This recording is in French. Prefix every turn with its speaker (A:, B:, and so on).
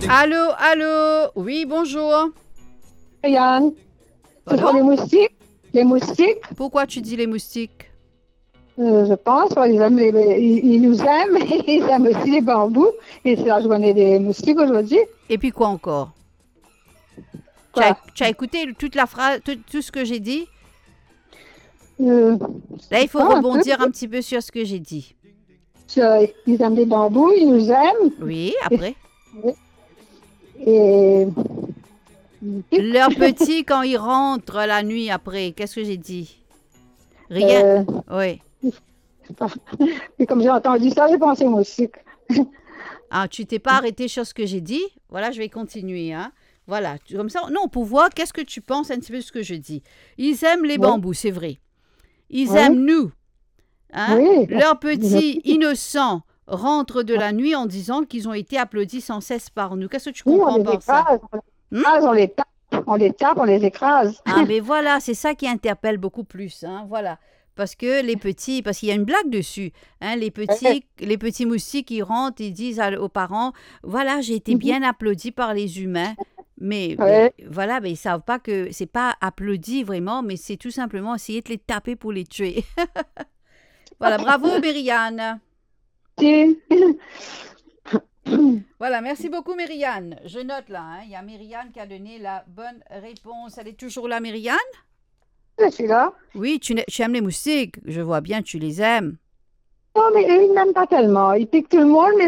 A: Allô, allô. Oui, bonjour.
B: Yann, ce sont
A: Pardon?
B: les moustiques. Les moustiques,
A: Pourquoi tu dis les moustiques?
B: je pense, ils, aiment ils nous aiment, ils aiment aussi les bambous. Et c'est la journée des moustiques aujourd'hui.
A: Et puis quoi encore?
B: Quoi?
A: Tu as écouté toute la phrase, tout ce que j'ai dit?
B: Euh,
A: Là, il faut
B: pas un peu.
A: rebondir un petit peu sur ce que j'ai dit.
B: Ils aiment les bambous, ils nous aiment.
A: Oui,
B: Et,
A: après.
B: et ils piquent.
A: Leurs petits, quand ils rentrent la nuit après, qu'est-ce que j'ai dit? Rien.
B: Euh,
A: Oui.
B: et comme j'ai entendu ça, j'ai pensé aux moustiques.
A: Ah, tu t'es pas arrêté sur ce que j'ai dit? Voilà, je vais continuer, hein. Voilà, comme ça, non, pour voir qu'est-ce que tu penses un petit peu de ce que je dis. Ils aiment les
B: Oui,
A: bambous, c'est vrai. Ils
B: oui,
A: aiment nous, hein.
B: oui.
A: Leurs petits innocents rentrent de la nuit en disant qu'ils ont été applaudis sans cesse par nous. Qu'est-ce que tu
B: Oui, on
A: comprends
B: les
A: par ça?
B: écrase,
A: Hmm?
B: on les tape, on les tape, on les écrase.
A: Ah, mais voilà, c'est ça qui interpelle beaucoup plus, hein, voilà. Parce que les petits, parce qu'il y a une blague dessus, hein, les petits moustiques, ils rentrent, ils disent aux parents, voilà, j'ai été bien applaudi par les humains, mais
B: Ouais.
A: voilà, mais ils savent pas que c'est pas applaudi vraiment, mais c'est tout simplement essayer de les taper pour les tuer. Voilà, bravo, Mériane. Voilà, merci beaucoup, Mériane. Je note là, hein, il y a Mériane qui a donné la bonne réponse. Elle est toujours là, Mériane?
B: Je suis là.
A: Oui, tu aimes les moustiques. Je vois bien, tu les aimes.
B: Non, mais eux, ils n'aiment pas tellement. Ils piquent tout le monde, mais